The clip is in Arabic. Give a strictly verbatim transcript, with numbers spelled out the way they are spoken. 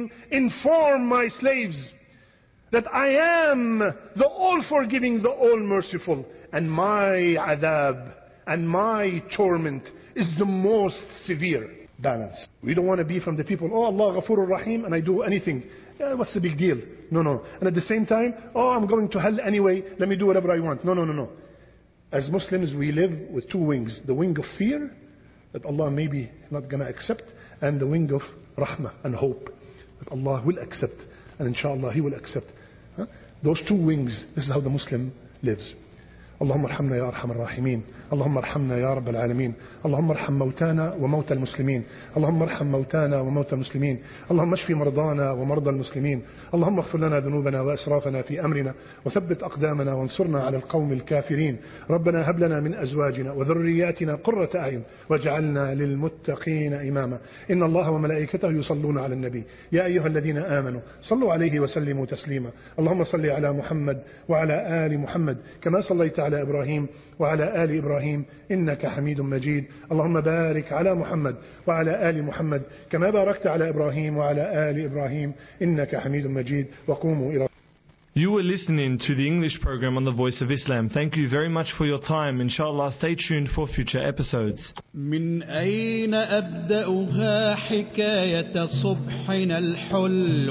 Rahim, inform my slaves that I am the all-forgiving, the all-merciful, and my adab and my torment is the most severe. Balance. We don't want to be from the people, oh Allah Ghafurur Rahim, and I do anything. Yeah, what's the big deal? No, no. And at the same time, oh, I'm going to hell anyway, let me do whatever I want. No, no, no, no. As Muslims, we live with two wings. The wing of fear, that Allah may be not going to accept, and the wing of rahmah and hope, that Allah will accept, and inshallah He will accept. Huh? Those two wings, this is how the Muslim lives. اللهم ارحمنا يا أرحم الراحمين اللهم ارحمنا يا رب العالمين اللهم ارحم موتانا وموتى المسلمين اللهم ارحم موتانا وموتى المسلمين اللهم اشف مرضانا ومرضى المسلمين اللهم اغفر لنا ذنوبنا وأسرافنا في أمرنا وثبت أقدامنا وانصرنا على القوم الكافرين ربنا هب لنا من أزواجنا وذرياتنا قرة أعين واجعلنا للمتقين إماما إن الله وملائكته يصلون على النبي يا أيها الذين آمنوا صلوا عليه وسلموا تسليما اللهم صل على محمد وعلى آل محمد كما صليت على على إبراهيم وعلى آل إبراهيم إنك حميد مجيد اللهم بارك على محمد وعلى آل محمد كما باركت على إبراهيم وعلى آل إبراهيم إنك حميد مجيد وقوموا إلى. You were listening to the English program on the Voice of Islam. Thank you very much for your time. Inshallah, stay tuned for future episodes. من أين أبدأها حكاية صبحنا الحل